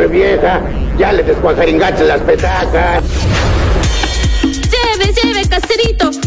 pobre vieja, ya le descuajaringaste las petacas. Lleve, caserito.